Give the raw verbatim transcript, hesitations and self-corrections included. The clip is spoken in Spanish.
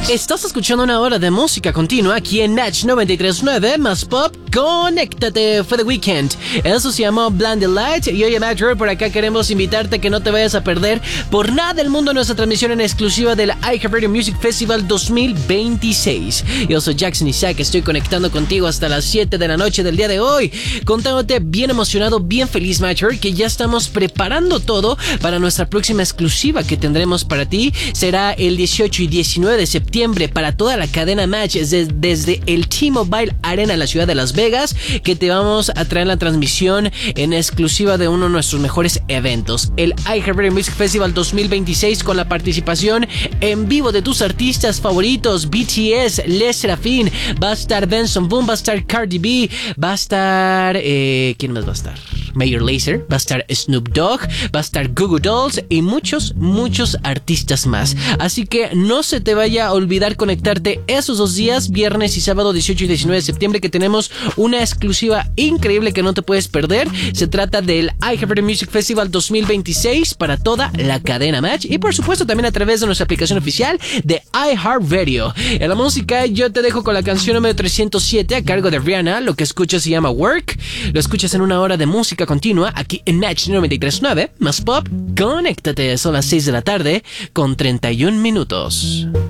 Estás escuchando una hora de música continua aquí en Match noventa y tres punto nueve más Pop. Conéctate for the weekend. Eso se llamó Blinded Light. Y hoy en Match por acá queremos invitarte a que no te vayas a perder por nada del mundo nuestra transmisión en exclusiva del iHeartRadio Music Festival dos mil veintiséis. Yo soy Jackson Isaac, estoy conectando contigo hasta las siete de la noche del día de hoy, contándote bien emocionado, bien feliz, Matcher, que ya estamos preparando todo para nuestra próxima exclusiva que tendremos para ti. Será el dieciocho y diecinueve de septiembre para toda la cadena Match desde, desde el T-Mobile Arena en la ciudad de Las Vegas, que te vamos a traer la transmisión en exclusiva de uno de nuestros mejores eventos, el iHeartRadio Music Festival dos mil veintiséis, con la participación en vivo de tus artistas favoritos: B T S, Les Serafin, va a estar Benson Boone, va a estar Cardi B, va a estar... Eh, ¿quién más va a estar? Major Lazer, va a estar Snoop Dogg, va a estar Goo Goo Dolls y muchos, muchos artistas más. Así que no se te vaya a olvidar conectarte esos dos días, viernes y sábado dieciocho y diecinueve de septiembre, que tenemos una exclusiva increíble que no te puedes perder. Se trata del iHeartRadio Music Festival dos mil veintiséis para toda la cadena Match y por supuesto también a través de nuestra aplicación oficial de iHeartRadio. En la música yo te dejo con la canción número trescientos siete a cargo de Rihanna. Lo que escuchas se llama Work. Lo escuchas en una hora de música continua aquí en Match noventa y tres punto nueve más Pop. Conéctate, son las seis de la tarde con treinta y un minutos.